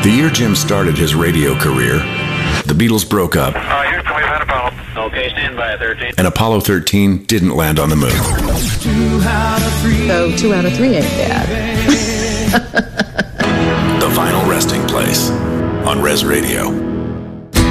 The year Jim started his radio career, the Beatles broke up. Houston, we've had a problem. Okay, stand by 13. And Apollo 13 didn't land on the moon. So 2 out of 3 ain't bad. The Final Resting Place on Res Radio.